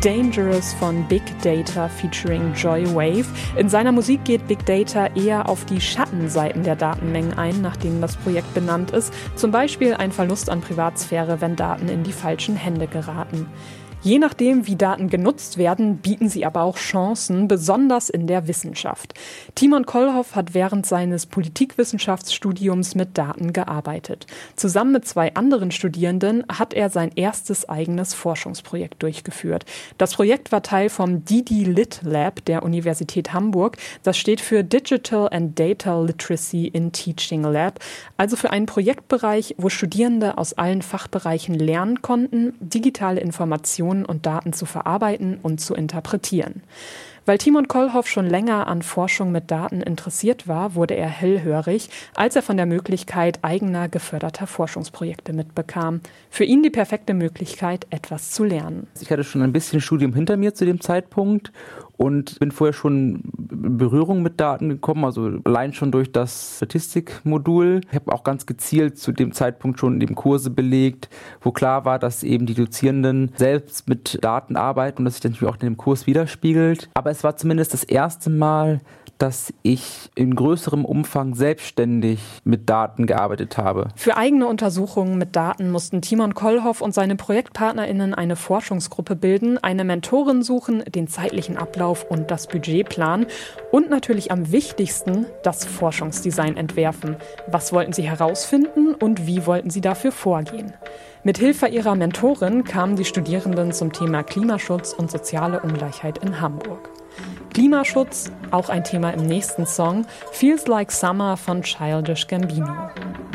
Dangerous von Big Data featuring Joy Wave. In seiner Musik geht Big Data eher auf die Schattenseiten der Datenmengen ein, nach denen das Projekt benannt ist. Zum Beispiel ein Verlust an Privatsphäre, wenn Daten in die falschen Hände geraten. Je nachdem, wie Daten genutzt werden, bieten sie aber auch Chancen, besonders in der Wissenschaft. Timon Kollhoff hat während seines Politikwissenschaftsstudiums mit Daten gearbeitet. Zusammen mit 2 anderen Studierenden hat er sein erstes eigenes Forschungsprojekt durchgeführt. Das Projekt war Teil vom DD-Lit Lab der Universität Hamburg. Das steht für Digital and Data Literacy in Teaching Lab, also für einen Projektbereich, wo Studierende aus allen Fachbereichen lernen konnten, digitale Informationen und Daten zu verarbeiten und zu interpretieren. Weil Timon Kollhoff schon länger an Forschung mit Daten interessiert war, wurde er hellhörig, als er von der Möglichkeit eigener geförderter Forschungsprojekte mitbekam. Für ihn die perfekte Möglichkeit, etwas zu lernen. Ich hatte schon ein bisschen Studium hinter mir zu dem Zeitpunkt und bin vorher schon in Berührung mit Daten gekommen, also allein schon durch das Statistikmodul. Ich habe auch ganz gezielt zu dem Zeitpunkt schon eben Kurse belegt, wo klar war, dass eben die Dozierenden selbst mit Daten arbeiten und dass sich das natürlich auch in dem Kurs widerspiegelt. Aber es war zumindest das erste Mal, dass ich in größerem Umfang selbstständig mit Daten gearbeitet habe. Für eigene Untersuchungen mit Daten mussten Timon Kollhoff und seine ProjektpartnerInnen eine Forschungsgruppe bilden, eine Mentorin suchen, den zeitlichen Ablauf und das Budget planen und natürlich am wichtigsten das Forschungsdesign entwerfen. Was wollten sie herausfinden und wie wollten sie dafür vorgehen? Mit Hilfe ihrer Mentorin kamen die Studierenden zum Thema Klimaschutz und soziale Ungleichheit in Hamburg. Klimaschutz, auch ein Thema im nächsten Song, Feels Like Summer von Childish Gambino.